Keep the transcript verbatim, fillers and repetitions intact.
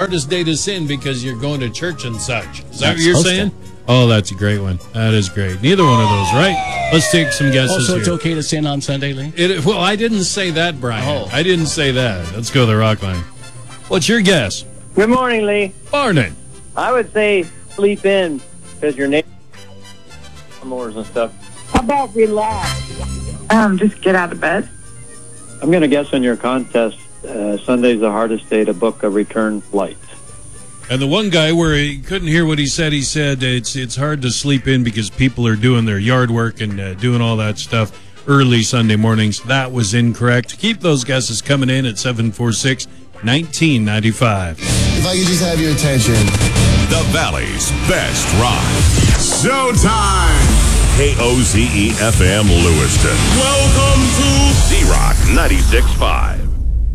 hardest day to sin because you're going to church and such. Is that That's what you're hosting. saying? Oh, that's a great one. That is great. Neither one of those, right? Let's take some guesses Also, here. it's okay to sin on Sunday, Lee? It, well, I didn't say that, Brian. Oh. I didn't say that. Let's go to the rock line. What's your guess? Good morning, Lee. Morning. I would say sleep in because your neighbors and stuff. How about relax? Um, just get out of bed. I'm going to guess on your contest, uh, Sunday's the hardest day to book a return flight. And the one guy where he couldn't hear what he said, he said it's it's hard to sleep in because people are doing their yard work and uh, doing all that stuff early Sunday mornings. That was incorrect. Keep those guesses coming in at seven four six, one nine nine five. If I could just have your attention. The Valley's best rock. Showtime! K O Z E F M Lewiston. Welcome to Z-Rock ninety-six point five.